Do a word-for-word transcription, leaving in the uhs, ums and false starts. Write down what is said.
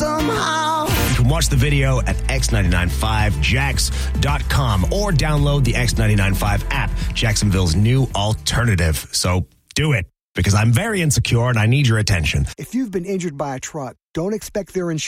somehow. You can watch the video at x nine nine five jax dot com or download the X ninety-nine point five app, Jacksonville's new alternative. So do it, because I'm very insecure and I need your attention. If you've been injured by a truck, don't expect their insurance